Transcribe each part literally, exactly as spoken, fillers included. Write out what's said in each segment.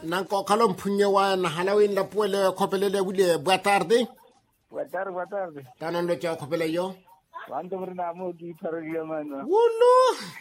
Nanko kalom punyewa na halawin la puele kopelele wile boa tarde. Boa tarde, boa tarde. Tanando cha kopele yo. Quanto brina amogi parolio mano. Wulu.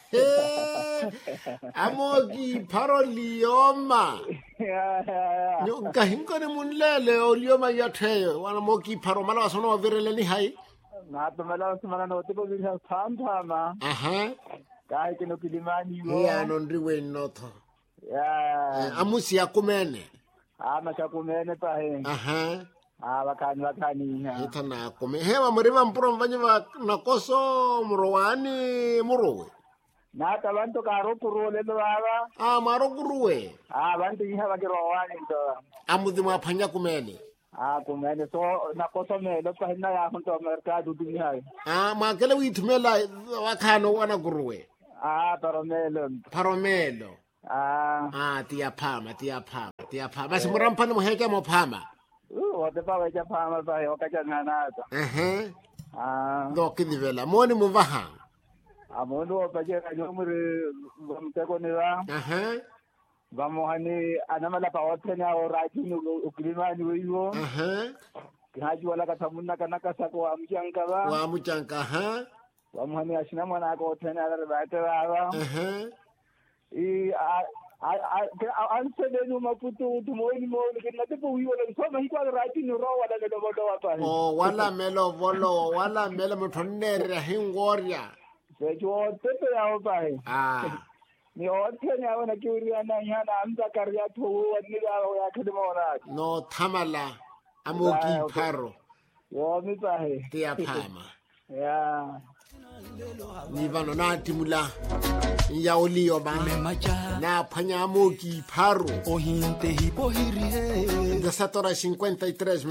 Amogi parolioma. Ya ya. Yo gahinko ne munlele olioma yatheyo. Wana mogi paro mala sono virele ni hai. Na to mala semana no te ko bisa thamba ma. Aha. Kai ke no kilimani yo. Ya no ndriwe notho. Ya. Amusi yakumene. Ama chakumene pa he. Aha. Ah bakani bakani ha. Ithana kume hewa muriva mpuro mvanye va nakoso murowani murowe. Na tabanto karo kurole lo baba. Ah maro kuruwe. Ah bantu iha bakirowani ndo. Amudhi mwapanya kumene. Ah kumene so nakoso melo pa hina ya hunto merkado dunia. Ah makele withumela wakhano wana kuruwe. Ah paromelo. Paromelo. Ah. Ah tia phama tia phama tia phama. Basi murampane muheke mo phama. Uh, wate pa wecha phama pa yo kacha nganata. Eh. Ah. Do kidivela moni muvaha. Amono pa je ka jomure vamteko ni wa. Aha. Vamos hani anamala pa otena o rajini uklima ni wiwo. Aha. Haji wala katamuna kanaka sako amjanka ba. Wa mujanka ha. Vamos hani ashina mwana ko otena ala bate wa. Aha. I ansele no maputo tumoini mo na te po wiwo le so mahi kwa rajini ro wala le bodo wa pa. Oh wala melo volo wala melo mutonere hingoria. Se jo tepe ya pa. Ah. Ni otena wana kiuria na yana amza karya to wani da ya kadima wana. No thamala amogi pharo. Yo mi pa he. Tia phama. Ya. Ni vano na timula. Ya olio ba. Na phanya amogi pharo. O hinte hipo hiri he. De satora cinquenta y tres